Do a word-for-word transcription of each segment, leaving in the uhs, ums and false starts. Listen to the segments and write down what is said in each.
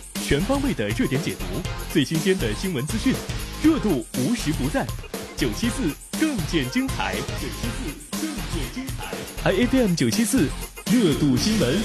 全方位的热点解读，最新鲜的新闻资讯，热度无时不在。九七四更见精彩，九七四更见精彩 ，I F M 九七四热度新闻。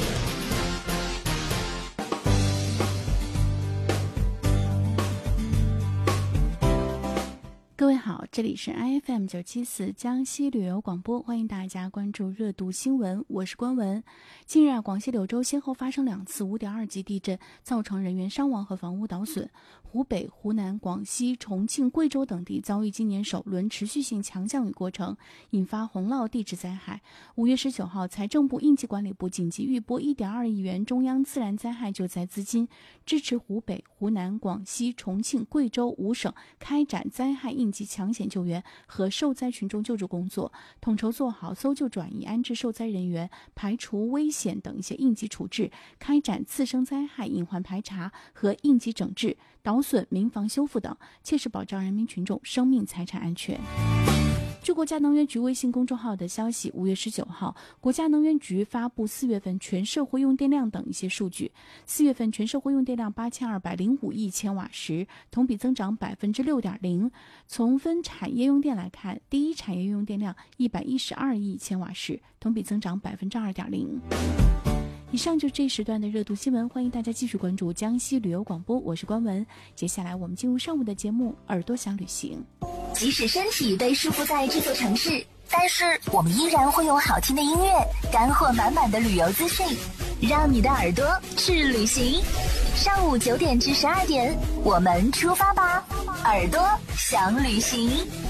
各位好，这里是 I F M 九七四江西旅游广播，欢迎大家关注热度新闻，我是关文。近日啊，广西柳州先后发生两次 五点二 级地震，造成人员伤亡和房屋倒损。湖北、湖南、广西、重庆、贵州等地遭遇今年首轮持续性强降雨过程，引发洪涝地质灾害。五月十九号，财政部应急管理部紧急预拨 一点二亿元中央自然灾害救灾资金，支持湖北、湖南、广西、重庆、贵州五省开展灾害应急抢险救援和受灾群众救助工作，统筹做好搜救转移、安置受灾人员、排除危险等一些应急处置，开展次生灾害隐患排查和应急整治、倒损民房修复等，切实保障人民群众生命财产安全。据国家能源局微信公众号的消息，五月十九号，国家能源局发布四月份全社会用电量等一些数据。四月份全社会用电量八千二百零五亿千瓦时，同比增长百分之六点零。从分产业用电来看，第一产业用电量一百一十二亿千瓦时，同比增长百分之二点零。以上就是这一时段的热度新闻，欢迎大家继续关注江西旅游广播，我是关文。接下来我们进入上午的节目，耳朵想旅行。 即使身体被束缚在这座城市，但是我们依然会有好听的音乐，干货满满的旅游资讯，让你的耳朵去旅行。上午九点至十二点，我们出发吧，耳朵想旅行。